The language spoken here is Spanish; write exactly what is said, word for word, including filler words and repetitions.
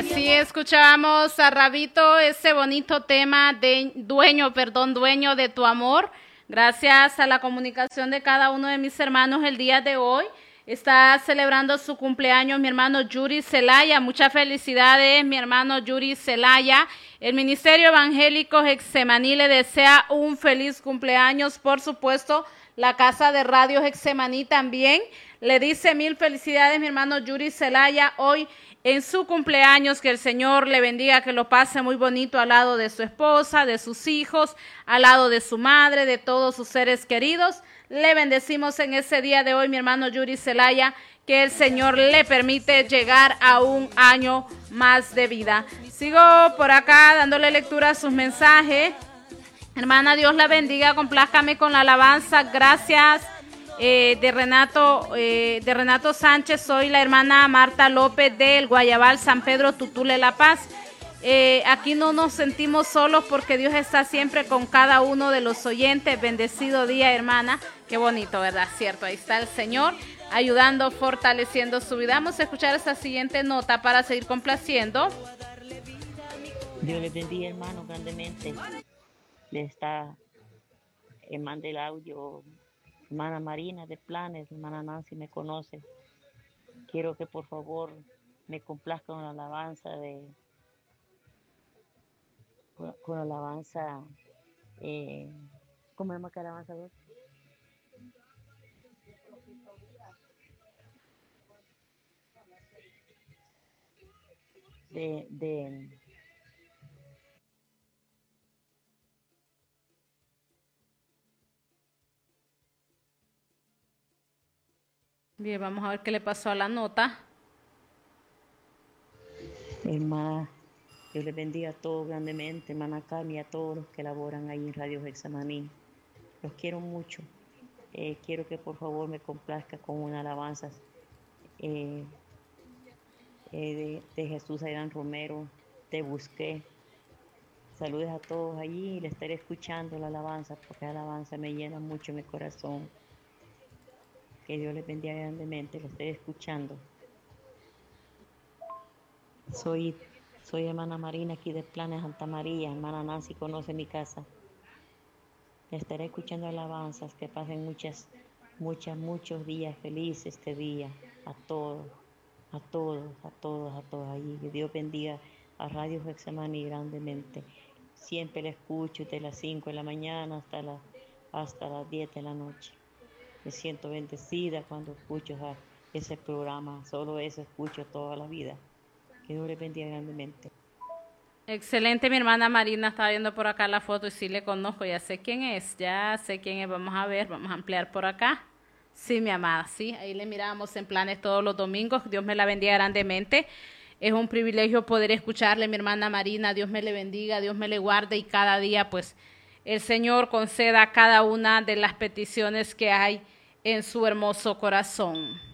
Así escuchábamos a Rabito, ese bonito tema de dueño, perdón, dueño de tu amor. Gracias a la comunicación de cada uno de mis hermanos el día de hoy. Está celebrando su cumpleaños mi hermano Yuri Zelaya. Muchas felicidades, mi hermano Yuri Zelaya. El Ministerio Evangélico Getsemaní le desea un feliz cumpleaños. Por supuesto, la Casa de Radio Getsemaní también le dice mil felicidades, mi hermano Yuri Zelaya, hoy en su cumpleaños. Que el Señor le bendiga, que lo pase muy bonito al lado de su esposa, de sus hijos, al lado de su madre, de todos sus seres queridos. Le bendecimos en ese día de hoy, mi hermano Yuri Zelaya, que el Señor le permite llegar a un año más de vida. Sigo por acá dándole lectura a sus mensajes. Hermana, Dios la bendiga, complázcame con la alabanza. Gracias. Eh, de Renato eh, de Renato Sánchez, soy la hermana Marta López del Guayabal, San Pedro Tutule, La Paz. Eh, aquí no nos sentimos solos porque Dios está siempre con cada uno de los oyentes. Bendecido día, hermana. Qué bonito, ¿verdad? Cierto, ahí está el Señor ayudando, fortaleciendo su vida. Vamos a escuchar esta siguiente nota para seguir complaciendo. Dios les bendiga, hermano, grandemente. Le está, eh, mande el audio, hermana Marina de Planes, hermana Nancy me conoce. Quiero que por favor me complazca con la alabanza de, con, con la alabanza, eh, ¿cómo se llama que alabanza? De, de, Bien, vamos a ver qué le pasó a la nota. hermana, Dios les bendiga a todos grandemente, hermana Carmen, y a todos los que laboran ahí en Radio Getsemaní. Los quiero mucho. Eh, quiero que por favor me complazca con una alabanza eh, eh, de, de Jesús Aidán Romero, Te Busqué. Saludos a todos allí y le estaré escuchando la alabanza, porque la alabanza me llena mucho mi corazón. Que Dios les bendiga grandemente, lo estaré escuchando. Soy, soy hermana Marina aquí de Planes Santa María, hermana Nancy conoce mi casa. Le estaré escuchando alabanzas, que pasen muchas, muchas, muchos días felices este día, a todos, a todos, a todos, a todos allí. Que Dios bendiga a Radio Getsemaní grandemente. Siempre la escucho desde las cinco de la mañana hasta, la, hasta las diez de la noche. Me siento bendecida cuando escucho a ese programa, solo eso escucho toda la vida. Que Dios les bendiga grandemente. Excelente, mi hermana Marina estaba viendo por acá la foto y sí le conozco, ya sé quién es, ya sé quién es, vamos a ver, vamos a ampliar por acá. Sí, mi amada, sí, ahí le miramos en Planes todos los domingos, Dios me la bendiga grandemente. Es un privilegio poder escucharle, mi hermana Marina, Dios me le bendiga, Dios me le guarde y cada día pues el Señor conceda cada una de las peticiones que hay en su hermoso corazón.